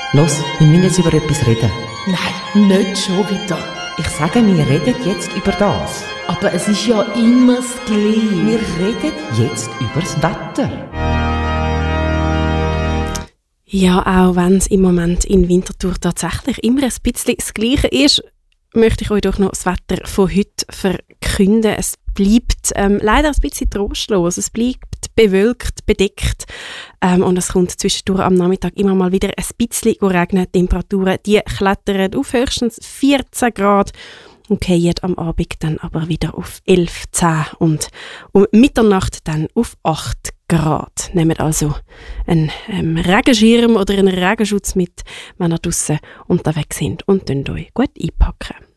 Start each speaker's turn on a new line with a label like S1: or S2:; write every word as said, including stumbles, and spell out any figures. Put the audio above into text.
S1: Los, wir müssen jetzt über etwas reden.
S2: Nein, nicht schon wieder.
S1: Ich sage, wir reden jetzt über das.
S2: Aber es ist ja immer das Gleiche.
S1: Wir reden jetzt über das Wetter.
S3: Ja, auch wenn es im Moment in Winterthur tatsächlich immer ein bisschen das Gleiche ist, möchte ich euch doch noch das Wetter von heute verkünden. Es bleibt ähm, leider ein bisschen trostlos. Es bleibt bewölkt, bedeckt ähm, und es kommt zwischendurch am Nachmittag immer mal wieder ein bisschen regnen. Die Temperaturen die klettern auf höchstens vierzehn Grad und fallen am Abend dann aber wieder auf elf, zehn und um Mitternacht dann auf acht Grad. Nehmt also einen ähm, Regenschirm oder einen Regenschutz mit, wenn ihr draussen unterwegs sind und könnt euch gut einpacken.